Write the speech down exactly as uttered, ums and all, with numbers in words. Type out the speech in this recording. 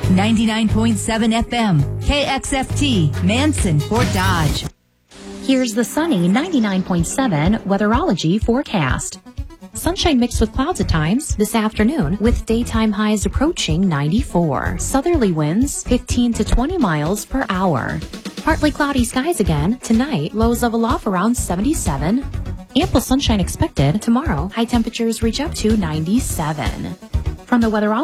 ninety-nine point seven F M, K X F T, Manson, Fort Dodge. Here's the sunny ninety-nine point seven Weatherology forecast. Sunshine mixed with clouds at times this afternoon, with daytime highs approaching ninety-four. Southerly winds fifteen to twenty miles per hour. Partly cloudy skies again tonight, lows level off around seventy-seven. Ample sunshine expected tomorrow, high temperatures reach up to ninety-seven. From the weatherology